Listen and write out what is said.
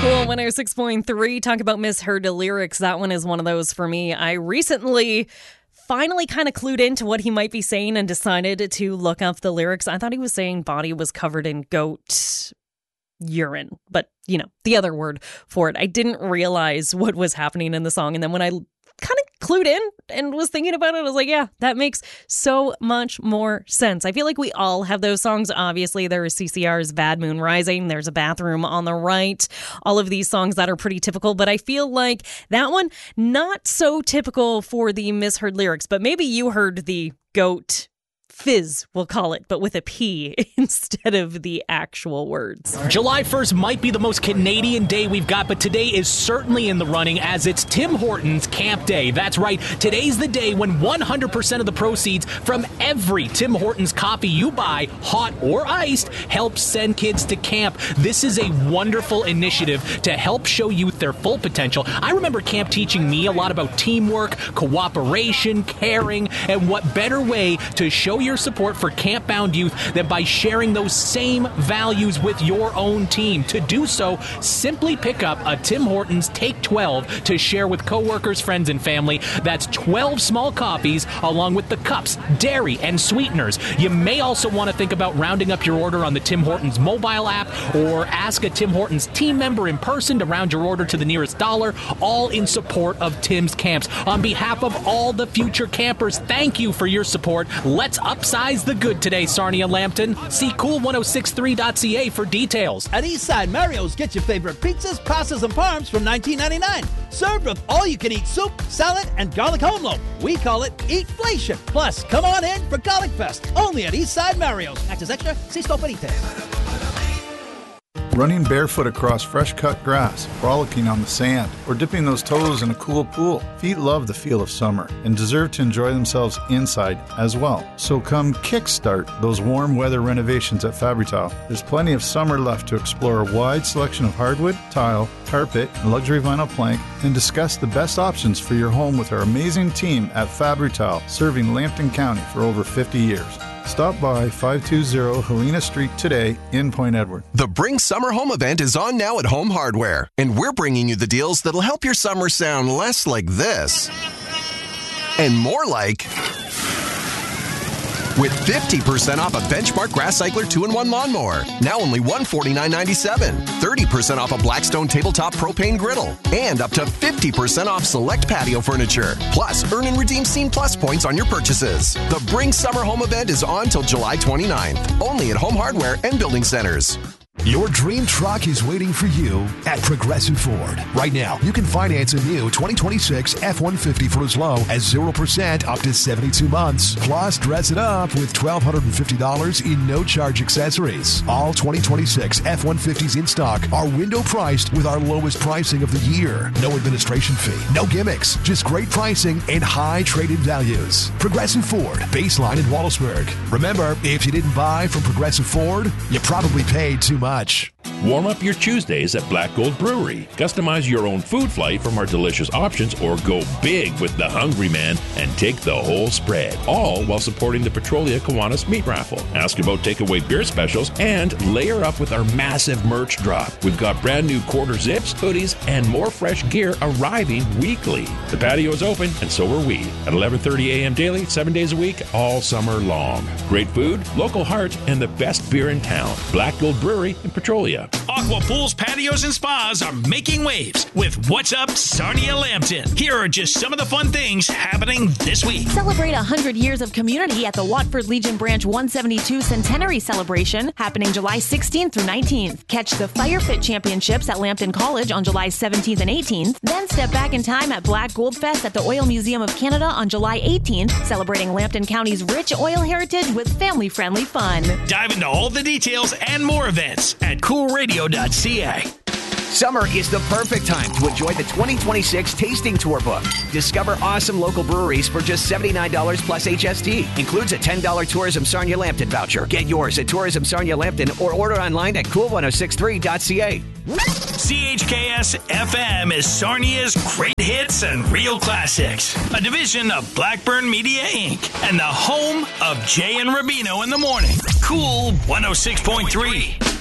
Cool 106.3. Talk about misheard lyrics. That one is one of those for me. I recently finally kind of clued into what he might be saying and decided to look up the lyrics. I thought he was saying body was covered in goat urine, but the other word for it. I didn't realize what was happening in the song. And then when I kind of clued in and was thinking about it, I was like, yeah, that makes so much more sense. I feel like we all have those songs. Obviously, there is CCR's Bad Moon Rising. There's a Bathroom on the Right. All of these songs that are pretty typical, but I feel like that one, not so typical for the misheard lyrics, but maybe you heard the goat fizz, we'll call it, but with a P instead of the actual words. July 1st might be the most Canadian day we've got, but today is certainly in the running as it's Tim Hortons Camp Day. That's right, today's the day when 100% of the proceeds from every Tim Hortons coffee you buy, hot or iced, helps send kids to camp. This is a wonderful initiative to help show youth their full potential. I remember camp teaching me a lot about teamwork, cooperation, caring, and what better way to show your support for camp-bound youth than by sharing those same values with your own team. To do so, simply pick up a Tim Hortons Take 12 to share with coworkers, friends, and family. That's 12 small coffees along with the cups, dairy, and sweeteners. You may also want to think about rounding up your order on the Tim Hortons mobile app or ask a Tim Hortons team member in person to round your order to the nearest dollar, all in support of Tim's Camps. On behalf of all the future campers, thank you for your support. Let's upsize the good today, Sarnia Lambton. See cool1063.ca for details. At Eastside Mario's, get your favorite pizzas, pastas, and parms from $19.99. Served with all-you-can-eat soup, salad, and garlic home loaf. We call it Eatflation. Plus, come on in for Garlic Fest. Only at Eastside Mario's. Access extra. See store for details. Running barefoot across fresh-cut grass, frolicking on the sand, or dipping those toes in a cool pool. Feet love the feel of summer and deserve to enjoy themselves inside as well. So come kickstart those warm weather renovations at Fabri-Tile. There's plenty of summer left to explore a wide selection of hardwood, tile, carpet, and luxury vinyl plank, and discuss the best options for your home with our amazing team at Fabri-Tile, serving Lambton County for over 50 years. Stop by 520 Helena Street today in Point Edward. The Bring Summer Home event is on now at Home Hardware, and we're bringing you the deals that'll help your summer sound less like this and more like... With 50% off a Benchmark Grass Cycler 2-in-1 lawnmower, now only $149.97. 30% off a Blackstone tabletop propane griddle, and up to 50% off select patio furniture. Plus, earn and redeem Scene Plus points on your purchases. The Bring Summer Home event is on till July 29th, only at Home Hardware and Building Centers. Your dream truck is waiting for you at Progressive Ford. Right now, you can finance a new 2026 F-150 for as low as 0% up to 72 months. Plus, dress it up with $1,250 in no-charge accessories. All 2026 F-150s in stock are window priced with our lowest pricing of the year. No administration fee, no gimmicks, just great pricing and high trade-in values. Progressive Ford, Baseline in Wallaceburg. Remember, if you didn't buy from Progressive Ford, you probably paid too much. Warm up your Tuesdays at Black Gold Brewery. Customize your own food flight from our delicious options or go big with the Hungry Man and take the whole spread. All while supporting the Petrolia Kiwanis Meat Raffle. Ask about takeaway beer specials and layer up with our massive merch drop. We've got brand new quarter zips, hoodies, and more fresh gear arriving weekly. The patio is open and so are we at 11:30 a.m. daily, 7 days a week, all summer long. Great food, local heart, and the best beer in town. Black Gold Brewery in Petrolia. Aqua pools, patios, and spas are making waves with What's Up Sarnia Lambton. Here are just some of the fun things happening this week. Celebrate 100 years of community at the Watford Legion Branch 172 Centenary Celebration happening July 16th through 19th. Catch the Fire Fit Championships at Lambton College on July 17th and 18th. Then step back in time at Black Gold Fest at the Oil Museum of Canada on July 18th, celebrating Lambton County's rich oil heritage with family-friendly fun. Dive into all the details and more events at coolradio.ca. Summer is the perfect time to enjoy the 2026 Tasting Tour book. Discover awesome local breweries for just $79 plus HST. Includes a $10 Tourism Sarnia Lambton voucher. Get yours at Tourism Sarnia Lambton or order online at cool1063.ca. CHKS FM is Sarnia's great hits and real classics. A division of Blackburn Media Inc. and the home of Jay and Rubino in the morning. Cool 106.3.